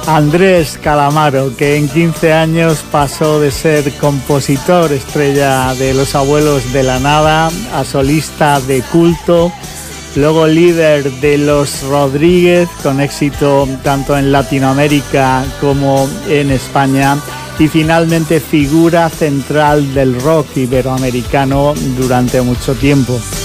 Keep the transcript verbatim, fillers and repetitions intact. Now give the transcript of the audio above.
Andrés Calamaro, que en quince años pasó de ser compositor, estrella de Los Abuelos de la Nada, a solista de culto, luego líder de Los Rodríguez, con éxito tanto en Latinoamérica como en España, y finalmente figura central del rock iberoamericano durante mucho tiempo.